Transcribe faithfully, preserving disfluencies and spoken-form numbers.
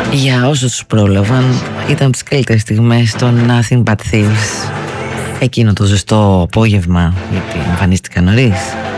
Για όσους τους πρόλαβαν, ήταν τις καλύτερες στιγμές των Nothing But Thieves. Εκείνο το ζεστό απόγευμα, γιατί εμφανίστηκαν νωρίς.